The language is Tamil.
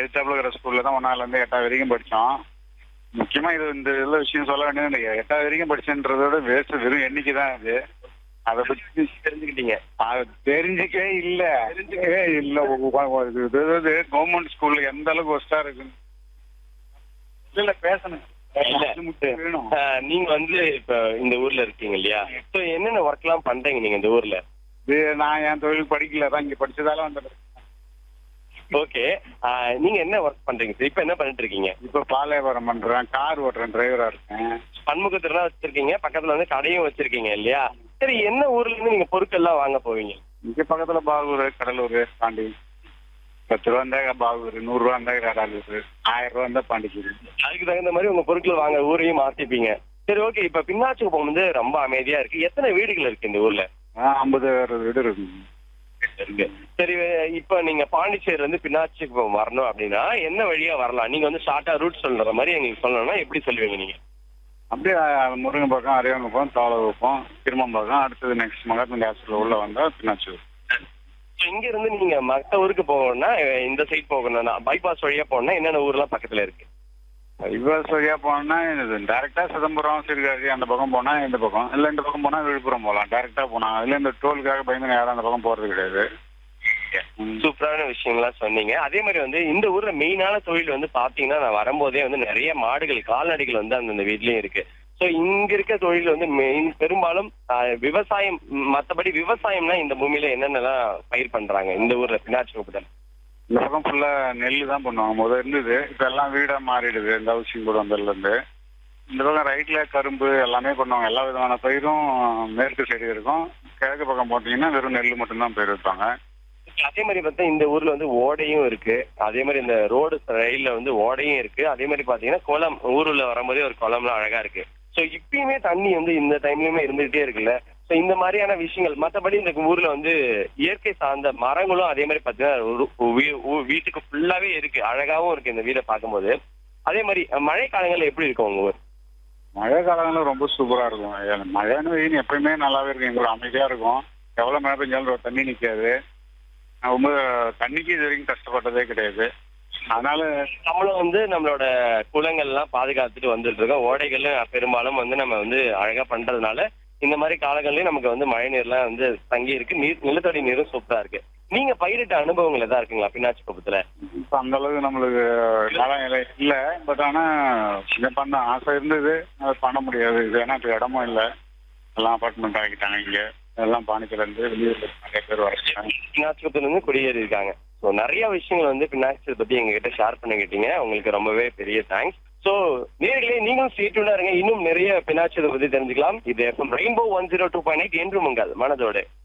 எதிர்த்தாப்புல இருக்கிற ஸ்கூல்ல தான் 1ஆவதுலேருந்து 8ஆவது வரைக்கும் படித்தோம். முக்கியமா இந்த இதுல விஷயம் சொல்ல வேண்டியது இந்த 8ஆவது வரைக்கும் படிச்சேன்றதோட வேஸ்ட் வெறும் எண்ணிக்கை தான் அது. அதை பத்தி தெரிஞ்சுக்கிட்டீங்க. அது தெரிஞ்சுக்கவே இல்ல கவர்மெண்ட் ஸ்கூல்ல எந்த அளவுக்கு ஒஸ்டா இருக்கு இல்ல பேசணும் இல்ல. வேணும். நீங்க வந்து இப்ப இந்த ஊர்ல இருக்கீங்க இல்லையா? சோ என்னென்ன ஒர்க் எல்லாம் பண்றீங்க நீங்க இந்த ஊர்ல? இது நான் என் தொழில் படிக்கல தான் இங்க படிச்சதால வந்து ஓகே. நீங்க என்ன ஒர்க் பண்றீங்க சார்? இப்ப என்ன பண்ணிட்டு இருக்கீங்க? இப்ப பால் வியாபாரம் பண்றேன், கார் ஓட்டுறேன், டிரைவரா இருக்கேன். பன்முகத்துல வச்சிருக்கீங்க, பக்கத்துல வந்து கடையும் வச்சிருக்கீங்க இல்லையா? சரி, என்ன ஊர்ல இருந்து நீங்க பொருட்கள் எல்லாம் வாங்க போவீங்க? இங்க பக்கத்துல பாகூர், கடலூர், பாண்டி. 10 ரூபா இருந்தா பாகூர், 100 ரூபா இருந்தா கடலூர், 1000 ரூபா இருந்தா பாண்டிச்சேரி. அதுக்கு தகுந்த மாதிரி உங்க பொருட்கள் வாங்க ஊரையும் மாத்திப்பீங்க. சரி, ஓகே. இப்ப பின்னாச்சுக்குப்பம் வந்து ரொம்ப அமைதியா இருக்கு. எத்தனை வீடுகள் இருக்கு இந்த ஊர்ல? 50 வீடு இருக்கு. இருக்கு. சரி, இப்ப நீங்க பாண்டிச்சேரியில இருந்து பின்னாச்சுக்குப்பம் வரணும் அப்படின்னா என்ன வழியா வரலாம்? நீங்க வந்து ஷார்ட்டா ரூட் சொல்ற மாதிரி எங்களுக்கு சொல்லணும்னா எப்படி சொல்லுவீங்க நீங்க? அப்படியே முருங்கன் பக்கம், அரியவங்குப்பம், தோளகுப்பம், திருமம்பாக்கம், அடுத்தது நெக்ஸ்ட் மகாத்மா ஹாஸ்பிட்டல் உள்ள வந்தா பின்னாச்சூர். இங்க இருந்து நீங்க மத்த ஊருக்கு போகணும்னா இந்த சைட் போகணும்னா பைபாஸ் வழியா போகணும்னா என்னென்ன ஊர்லாம் பக்கத்துல இருக்கு? பைபாஸ் வழியா போனோம்னா டைரக்டா சிதம்பரம், சீர்காழி அந்த பக்கம் போனா இந்த பக்கம், இல்ல இந்த பக்கம் போனா விழுப்புரம் போகலாம். டைரக்டா போனா அதுல இந்த டோலுக்காக பயந்து யாரும் அந்த பக்கம் போறது கிடையாது. சூப்பரான விஷயங்கள்லாம் சொன்னீங்க. அதே மாதிரி வந்து இந்த ஊர்ல மெயினான தொழில் வந்து பாத்தீங்கன்னா நான் வரும்போதே வந்து நிறைய மாடுகள், கால்நடைகள் வந்து அந்த வீட்லயும் இருக்கு. சோ இங்க இருக்க தொழில் வந்து பெரும்பாலும் விவசாயம். மத்தபடி விவசாயம்னா இந்த பூமியில என்னென்னலாம் பயிர் பண்றாங்க இந்த ஊர்ல பின்னாச்சுக்குப்பம்? இந்த பக்கம் ஃபுல்லா நெல் தான் பண்ணுவாங்க. முதல்ல இருந்தது, இப்ப எல்லாம் வீடா மாறிடுது. இந்த ஹவுசிங் போர்டு வந்ததுல இருந்து இந்த பக்கம் ரைட்ல கரும்பு எல்லாமே பண்ணுவாங்க. எல்லா விதமான பயிரும் மேற்கு சைடு இருக்கும். கிழக்கு பக்கம் போட்டீங்கன்னா வெறும் நெல் மட்டும்தான் பயிர் வைப்பாங்க. அதே மாதிரி பார்த்தா இந்த ஊர்ல வந்து ஓடையும் இருக்கு. அதே மாதிரி இந்த ரோடு ரயில்ல வந்து ஓடையும் இருக்கு. அதே மாதிரி பாத்தீங்கன்னா குளம், ஊருல வரும்போதே ஒரு குளம்லாம் அழகா இருக்கு. சோ இப்பயுமே தண்ணி வந்து இந்த டைம்லயுமே இருந்துகிட்டே இருக்குல்ல? சோ இந்த மாதிரியான விஷயங்கள். மத்தபடி இந்த ஊர்ல வந்து இயற்கை சார்ந்த மரங்களும் அதே மாதிரி பாத்தீங்கன்னா வீட்டுக்கு ஃபுல்லாவே இருக்கு. அழகாவும் இருக்கு இந்த வீடை பார்க்கும்போது. அதே மாதிரி மழை காலங்கள்ல எப்படி இருக்கும் உங்க ஊர்? மழை காலங்களும் ரொம்ப சூப்பரா இருக்கும். மழைன்னு வெயில் எப்பயுமே நல்லாவே இருக்கும். எங்க ஊர் அமைதியா இருக்கும். எவ்வளவு மழை பெஞ்சாலும் தண்ணி நிக்காது. ரொம்ப தண்ணிக்கு இது வரைக்கும் கஷ்டப்பட்டதே கிடையாது. அதனால நம்மளும் வந்து நம்மளோட குளங்கள் எல்லாம் பாதுகாத்துட்டு வந்துட்டு இருக்கோம். ஓடைகள் பெரும்பாலும் வந்து நம்ம வந்து அழகா பண்றதுனால இந்த மாதிரி காலங்கள்லயும் நமக்கு வந்து மழை நீர்லாம் வந்து தங்கி இருக்கு. நிலத்தடி நீரும் சூப்பரா இருக்கு. நீங்க பயிரிட்ட அனுபவங்கள் எதா இருக்குங்களா பின்னாச்சுக்குப்பத்துல? இப்ப அந்த அளவுக்கு நம்மளுக்கு நிலம் இல்ல. பட் ஆனா இதை பண்ண ஆசை இருந்தது, அதை பண்ண முடியாது. இது ஏன்னா இப்ப இடமும் இல்லை. எல்லாம் அபார்ட்மெண்ட் ஆகிட்டாங்க. இங்க எல்லாம் பாண்டிச்சேரியில இருந்து வெளியூர்ல நிறைய பேர் வராங்க. பின்னாச்சுக்குப்பத்துல இருந்து குடியேறி இருக்காங்க. ஸோ நிறைய விஷயங்கள் வந்து பின்னாச்சுவை பத்தி எங்ககிட்ட ஷேர் பண்ணிக்கிட்டீங்க. உங்களுக்கு ரொம்பவே பெரிய தேங்க்ஸ். ஸோ நேர்களே நீங்களும் ஸ்டேட்யூனா இருங்க. இன்னும் நிறைய பின்னாச்சுவை பத்தி தெரிஞ்சுக்கலாம். இது FM ரெயின்போ 102.8 என்றும் உங்கள் மனதோடு.